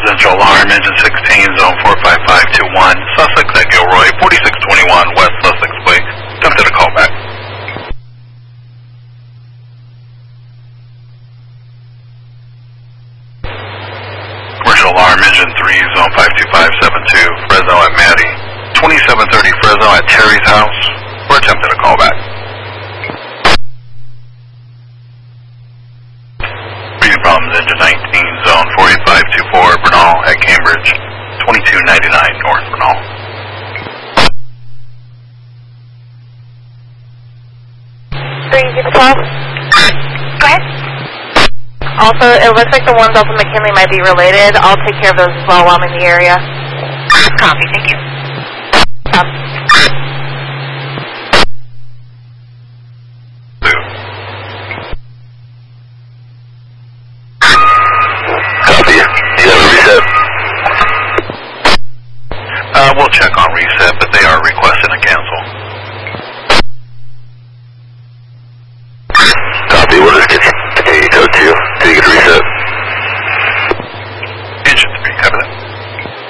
Residential alarm, engine 16, zone 45521. Sussex at Gilroy, 4621 West Sussex Way. Attempted a callback. Commercial alarm, engine 3, zone 52572. Fresno at Maddie, 2730 Fresno at Terry's house. We're attempting a callback. Reading problems, engine 19, zone 48524 Bernal at Cambridge, 2299 North Bernal. Go ahead. Also, it looks like the ones off of McKinley might be related. I'll take care of those as well while I'm in the area. Copy, thank you. Copy. You have a reset? We'll check on reset, but they are requesting a cancel.